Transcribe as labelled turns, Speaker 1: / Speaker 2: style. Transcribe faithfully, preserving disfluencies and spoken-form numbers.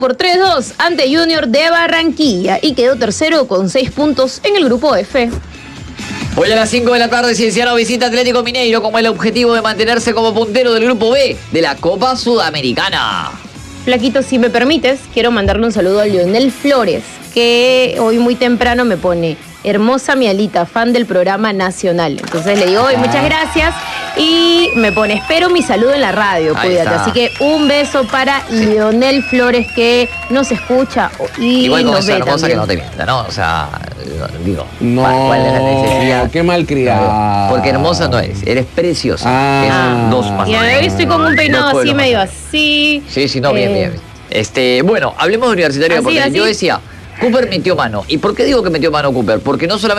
Speaker 1: por tres dos ante Junior de Barranquilla y quedó tercero con seis puntos en el grupo F.
Speaker 2: Hoy a las cinco de la tarde, Cienciano visita Atlético Mineiro con el objetivo de mantenerse como puntero del grupo B de la Copa Sudamericana.
Speaker 1: Flaquito, si me permites, quiero mandarle un saludo a Lionel Flores, que hoy muy temprano me pone: hermosa mi Alita, fan del programa nacional. Entonces le digo, hoy muchas gracias. Y me pone: espero mi saludo en la radio,
Speaker 2: Ahí
Speaker 1: cuídate.
Speaker 2: está.
Speaker 1: Así que un beso para sí. Lionel Flores, que nos escucha y
Speaker 2: Igual con
Speaker 1: nos
Speaker 2: esa
Speaker 1: ve
Speaker 2: hermosa
Speaker 1: también.
Speaker 2: que no te mienta, ¿no? O sea, digo,
Speaker 3: No,
Speaker 2: ¿cuál es la necesidad?
Speaker 3: qué malcriada.
Speaker 2: Porque hermosa no eres, eres preciosa.
Speaker 3: Ah.
Speaker 2: Es dos más.
Speaker 1: Y hoy estoy con un peinado
Speaker 2: Dos
Speaker 1: así,
Speaker 2: pueblos
Speaker 1: medio
Speaker 2: más.
Speaker 1: así.
Speaker 2: Sí, sí, no,
Speaker 1: Eh,
Speaker 2: bien, bien. Este, bueno, hablemos de Universitario,
Speaker 1: así,
Speaker 2: porque
Speaker 1: así.
Speaker 2: yo decía, Cooper metió mano. ¿Y por qué digo que metió mano Cooper? Porque no solamente